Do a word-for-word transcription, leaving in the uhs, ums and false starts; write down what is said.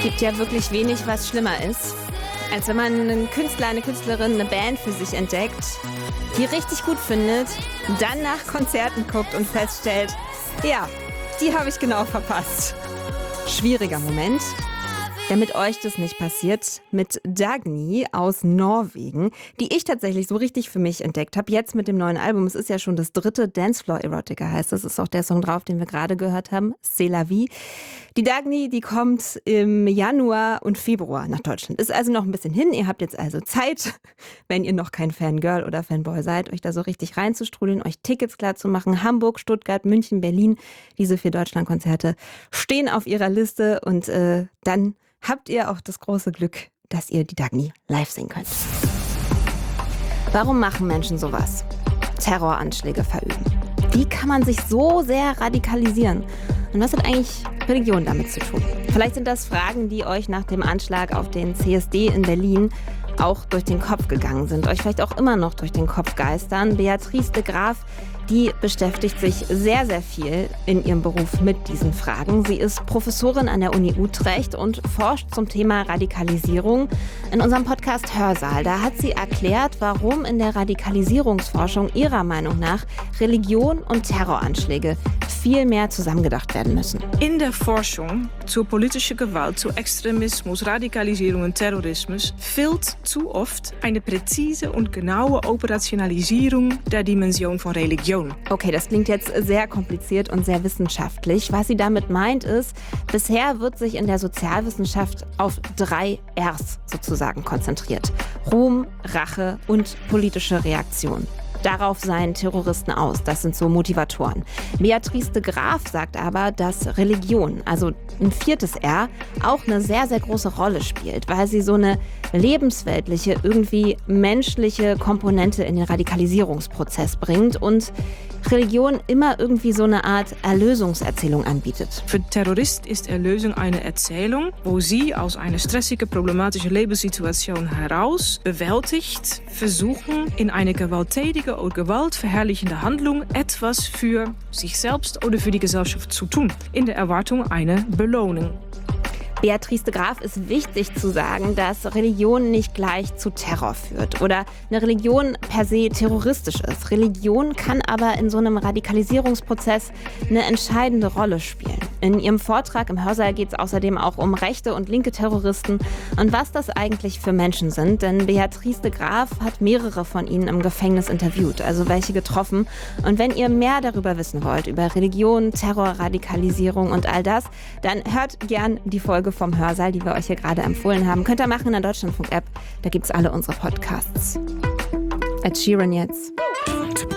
gibt ja wirklich wenig, was schlimmer ist, als wenn man einen Künstler, eine Künstlerin, eine Band für sich entdeckt, die richtig gut findet, dann nach Konzerten guckt und feststellt, ja, die habe ich genau verpasst. Schwieriger Moment. Damit euch das nicht passiert, mit Dagny aus Norwegen, die ich tatsächlich so richtig für mich entdeckt habe, jetzt mit dem neuen Album. Es ist ja schon das dritte, Dancefloor Erotica heißt das, ist auch der Song drauf, den wir gerade gehört haben, C'est la vie. Die Dagny, die kommt im Januar und Februar nach Deutschland. Ist also noch ein bisschen hin, ihr habt jetzt also Zeit, wenn ihr noch kein Fangirl oder Fanboy seid, euch da so richtig reinzustrudeln, euch Tickets klar zu machen. Hamburg, Stuttgart, München, Berlin, diese vier Deutschlandkonzerte stehen auf ihrer Liste und äh, dann habt ihr auch das große Glück, dass ihr die Dagny live sehen könnt. Warum machen Menschen sowas? Terroranschläge verüben. Wie kann man sich so sehr radikalisieren? Und was hat eigentlich Religion damit zu tun? Vielleicht sind das Fragen, die euch nach dem Anschlag auf den C S D in Berlin auch durch den Kopf gegangen sind, euch vielleicht auch immer noch durch den Kopf geistern. Beatrice de Graaf, die beschäftigt sich sehr, sehr viel in ihrem Beruf mit diesen Fragen. Sie ist Professorin an der Uni Utrecht und forscht zum Thema Radikalisierung. In unserem Podcast Hörsaal, da hat sie erklärt, warum in der Radikalisierungsforschung ihrer Meinung nach Religion und Terroranschläge viel mehr zusammengedacht werden müssen. In der Forschung zur politischen Gewalt, zu Extremismus, Radikalisierung und Terrorismus fehlt zu oft eine präzise und genaue Operationalisierung der Dimension von Religion. Okay, das klingt jetzt sehr kompliziert und sehr wissenschaftlich. Was sie damit meint ist, bisher wird sich in der Sozialwissenschaft auf drei Rs sozusagen konzentriert. Ruhm, Rache und politische Reaktion. Darauf seien Terroristen aus. Das sind so Motivatoren. Beatrice de Graaf sagt aber, dass Religion, also ein viertes R, auch eine sehr, sehr große Rolle spielt, weil sie so eine lebensweltliche, irgendwie menschliche Komponente in den Radikalisierungsprozess bringt und Religion immer irgendwie so eine Art Erlösungserzählung anbietet. Für Terroristen ist Erlösung eine Erzählung, wo sie aus einer stressigen, problematischen Lebenssituation heraus bewältigt versuchen, in eine gewalttätige oder gewaltverherrlichende Handlung etwas für sich selbst oder für die Gesellschaft zu tun, in der Erwartung einer Belohnung. Beatrice de Graaf ist wichtig zu sagen, dass Religion nicht gleich zu Terror führt oder eine Religion per se terroristisch ist. Religion kann aber in so einem Radikalisierungsprozess eine entscheidende Rolle spielen. In ihrem Vortrag im Hörsaal geht es außerdem auch um rechte und linke Terroristen und was das eigentlich für Menschen sind. Denn Beatrice de Graaf hat mehrere von ihnen im Gefängnis interviewt, also welche getroffen. Und wenn ihr mehr darüber wissen wollt, über Religion, Terror, Radikalisierung und all das, dann hört gern die Folge vom Hörsaal, die wir euch hier gerade empfohlen haben. Könnt ihr machen in der Deutschlandfunk-App. Da gibt's alle unsere Podcasts. Ed Sheeran jetzt.